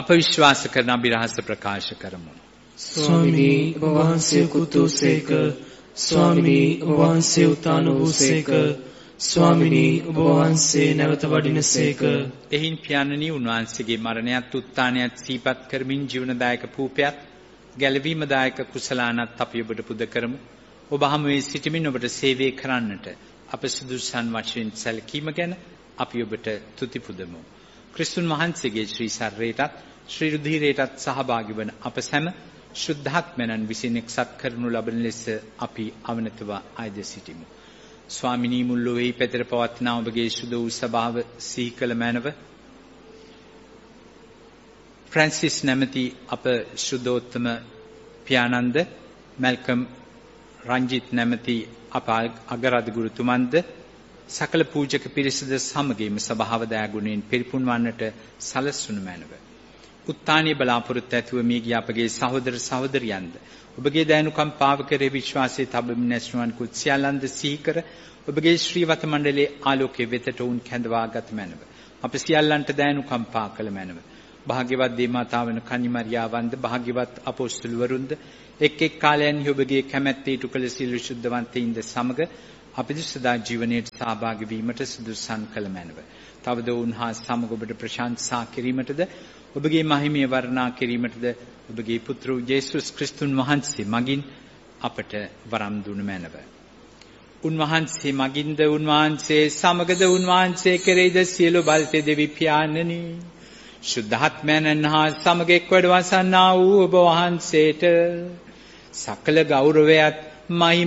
අප විශ්වාස කරන අභිරහස ප්‍රකාශ කරමු. ස්වාමිනී ඔබ වහන්සේ කුතුසේක, ස්වාමිනී ඔබ වහන්සේ උත්තාන වූසේක, ස්වාමිනී ඔබ වහන්සේ නැවත වඩිනසේක. එහින් පියාණනි උන්වහන්සේගේ මරණයත් උත්ථානයත් සිහිපත් කරමින් ජීවනදායක පූපයත් ගැලවීමදායක කුසලානත් අපි ඔබට පුද කරමු. ඔබ හමුවේ සිටමින් ඔබට සේවය කරන්නට අප සුදුසුසන් වශයෙන් සැලකීම ගැන අපි ඔබට තුති පුදමු. ක්‍රිස්තුන් වහන්සේගේ ශ්‍රී ශරීරයටත් ශ්‍රී රුධිරයටත් සහභාගී වන අප සැම ශුද්ධාත්මයන් විසින් එක්සත් කරනු ලබන ලෙස අපි අවනතව ආයද සිටිමු. ස්වාමිනී මුල් ලොවේ පැතර පවත්නා ඔබගේ සුද වූ සභාව සිහි කළ මැනව ෆ්‍රැන්සිස් නැමැති අප ශුද්ධෝත්තම පියාණන්ද, මැල්කම් රංජිත් නැමැති අප අගරාධ ගුරුතුමන්ද, සකල පූජක පිරිසද සමගින්ම සභාව දයාගුණයෙන් පිරිපුන් වන්නට සලස්වනු මැනව. උත්තානීය බලාපොරොත්තු ඇතුව මිය ගිය අපගේ සහෝදර සහෝදරියන්ද ඔබගේ දයනුකම්පාව කරේ විශ්වාසයේ තබමින් ඇස්නුවන් කුත් සියල්ලන්ද සිහි කර ඔබගේ ශ්‍රීවත මණ්ඩලයේ ආලෝකයේ වෙතට උන් කැඳවාගත් මැනව. අප සියල්ලන්ට දයනුකම්පා කළ මැනව. භාග්‍යවත් දේවමාතාවන කන්නිමරියාවන්ද, භාග්‍යවත් අපොස්තුලවරුන්ද එක් එක් කාලයන්හි ඔබගේ කැමැත්ත ඉටු කළ සියලු ශුද්ධවන්තයින්ද සමග අපිට සදා ජීවනයේ සහභාගී වීමට සුදුසුසන් කළ මැනව. තවද උන්හා සමග ඔබට ප්‍රශංසා කිරීමටද ඔබගේ මහිමය වර්ණනා කිරීමටද ඔබගේ පුත්‍ර යේසුස් ක්‍රිස්තුන් වහන්සේ මගින් අපට වරම් දුන මැනව. උන්වහන්සේ මගින්ද, උන්වහන්සේ සමගද, උන්වහන්සේ කෙරෙහිද සියලු බල්තේ දෙවි පියාණනි, ශුද්ධාත්මයන් හා සමග එක් වැඩ වසන්නා වූ ඔබ වහන්සේට සකල ගෞරවයත් මහිම